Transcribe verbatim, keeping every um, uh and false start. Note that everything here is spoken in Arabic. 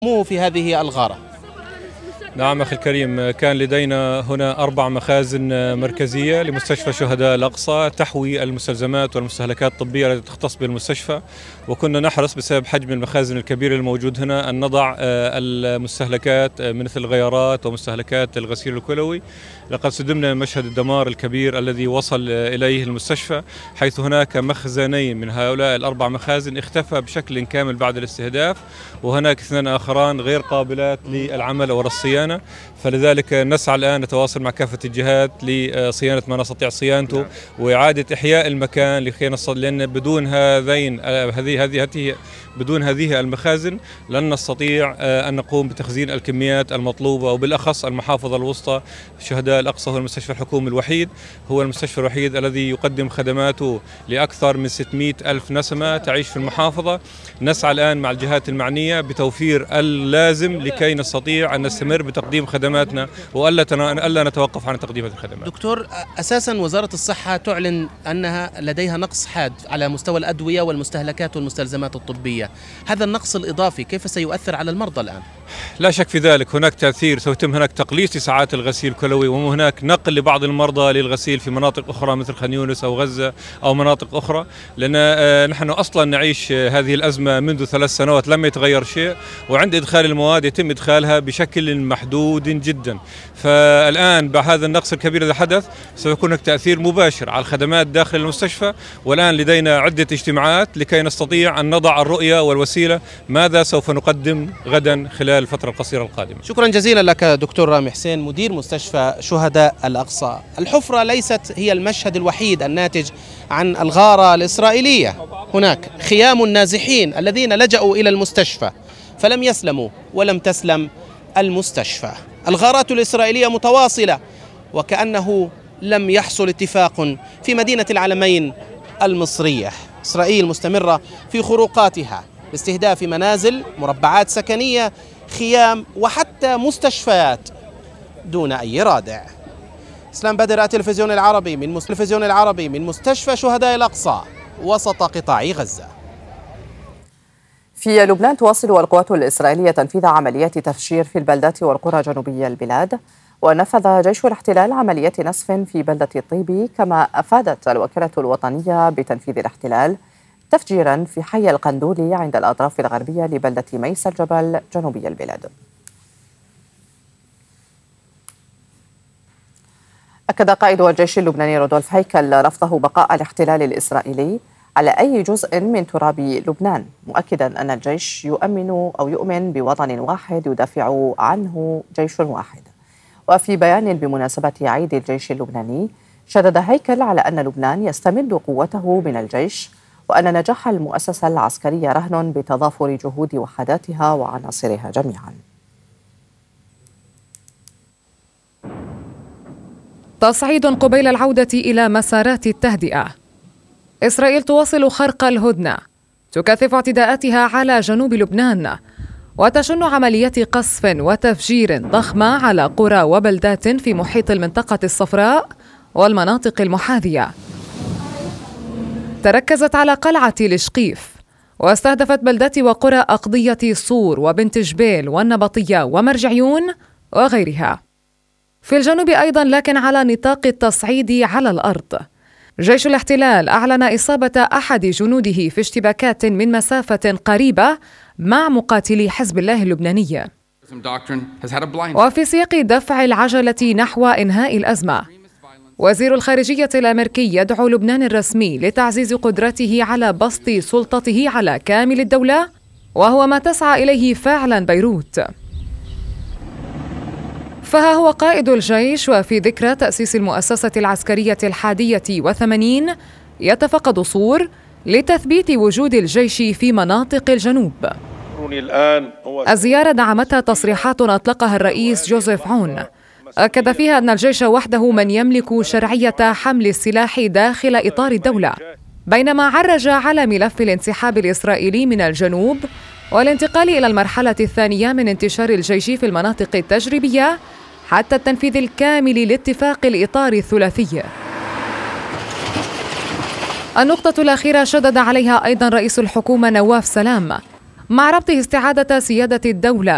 مو في هذه الغارة. نعم أخي الكريم، كان لدينا هنا أربع مخازن مركزية لمستشفى شهداء الأقصى تحوي المستلزمات والمستهلكات الطبية التي تختص بالمستشفى، وكنا نحرص بسبب حجم المخازن الكبير الموجود هنا أن نضع المستهلكات مثل الغيارات ومستهلكات الغسيل الكلوي. لقد صدمنا مشهد الدمار الكبير الذي وصل إليه المستشفى، حيث هناك مخزنين من هؤلاء الأربع مخازن اختفى بشكل كامل بعد الاستهداف، وهناك اثنان آخران غير قابلات للعمل أو الصيانة. فلذلك نسعى الآن نتواصل مع كافة الجهات لصيانة ما نستطيع صيانته وإعادة إحياء المكان لكي نصل، لأن بدون هذين هذه هذه بدون هذه المخازن لن نستطيع أن نقوم بتخزين الكميات المطلوبة، وبالأخص المحافظة الوسطى شهداء الأقصى هو المستشفى الحكومي الوحيد، هو المستشفى الوحيد الذي يقدم خدماته لأكثر من ستمئة ألف نسمة تعيش في المحافظة. نسعى الآن مع الجهات المعنية بتوفير اللازم لكي نستطيع أن نستمر بتقديم خدماتنا وألا ألا نتوقف عن تقديم هذه الخدمات. دكتور، أساسا وزارة الصحة تعلن أنها لديها نقص حاد على مستوى الأدوية والمستهلكات والمستلزمات الطبية، هذا النقص الإضافي كيف سيؤثر على المرضى الآن؟ لا شك في ذلك، هناك تأثير، سيتم هناك تقليص لساعات الغسيل الكلوي، وهناك نقل لبعض المرضى للغسيل في مناطق أخرى مثل خان يونس أو غزة أو مناطق أخرى، لأن نحن أصلا نعيش هذه الأزمة منذ ثلاث سنوات لم يتغير شيء، وعند إدخال المواد يتم إدخالها بشكل محدود جدا. فالآن بهذا النقص الكبير الذي حدث سيكون هناك تأثير مباشر على الخدمات داخل المستشفى، والآن لدينا عدة اجتماعات لكي نستطيع أن نضع الرؤية والوسيلة ماذا سوف نقدم غدا خلال الفترة القصيرة القادمة. شكرا جزيلا لك دكتور رامي حسين، مدير مستشفى شهداء الأقصى. الحفرة ليست هي المشهد الوحيد الناتج عن الغارة الإسرائيلية، هناك خيام النازحين الذين لجأوا إلى المستشفى فلم يسلموا ولم تسلم المستشفى. الغارات الإسرائيلية متواصلة وكأنه لم يحصل اتفاق في مدينة العلمين المصرية. إسرائيل مستمرة في خروقاتها باستهداف منازل، مربعات سكنية، خيام وحتى مستشفيات دون أي رادع. إسلام بدر، التلفزيون العربي من التلفزيون العربي من مستشفى شهداء الأقصى وسط قطاع غزة. في لبنان تواصل القوات الإسرائيلية تنفيذ عمليات تفجير في البلدات والقرى جنوبي البلاد، ونفذ جيش الاحتلال عمليات نسف في بلدة الطيبي، كما أفادت الوكالة الوطنية بتنفيذ الاحتلال تفجيرا في حي القندولي عند الأطراف الغربية لبلدة ميس الجبل جنوبي البلاد. أكد قائد الجيش اللبناني رودولف هيكل رفضه بقاء الاحتلال الإسرائيلي على أي جزء من تراب لبنان، مؤكدا أن الجيش يؤمن أو يؤمن بوطن واحد يدافع عنه جيش واحد. وفي بيان بمناسبة عيد الجيش اللبناني شدد هيكل على أن لبنان يستمد قوته من الجيش، وأن نجاح المؤسسة العسكرية رهن بتضافر جهود وحداتها وعناصرها جميعا. تصعيد قبيل العودة إلى مسارات التهدئة. إسرائيل تواصل خرق الهدنة، تكثف اعتداءاتها على جنوب لبنان، وتشن عمليات قصف وتفجير ضخمة على قرى وبلدات في محيط المنطقة الصفراء والمناطق المحاذية. تركزت على قلعة الشقيف، واستهدفت بلدات وقرى أقضية صور وبنت جبيل والنبطية ومرجعيون وغيرها. في الجنوب أيضا، لكن على نطاق التصعيد على الأرض. جيش الاحتلال أعلن إصابة أحد جنوده في اشتباكات من مسافة قريبة مع مقاتلي حزب الله اللبناني. وفي سياق دفع العجلة نحو إنهاء الأزمة، وزير الخارجية الأمريكي يدعو لبنان الرسمي لتعزيز قدرته على بسط سلطته على كامل الدولة، وهو ما تسعى إليه فعلا بيروت. فها هو قائد الجيش وفي ذكرى تأسيس المؤسسة العسكرية الحادية وثمانين يتفقد صور لتثبيت وجود الجيش في مناطق الجنوب. الزيارة دعمتها تصريحات أطلقها الرئيس جوزيف عون، أكد فيها أن الجيش وحده من يملك شرعية حمل السلاح داخل إطار الدولة، بينما عرج على ملف الانسحاب الإسرائيلي من الجنوب والانتقال إلى المرحلة الثانية من انتشار الجيش في المناطق التجريبية حتى التنفيذ الكامل لاتفاق الإطار الثلاثي. النقطة الأخيرة شدد عليها أيضا رئيس الحكومة نواف سلام، مع ربطه استعادة سيادة الدولة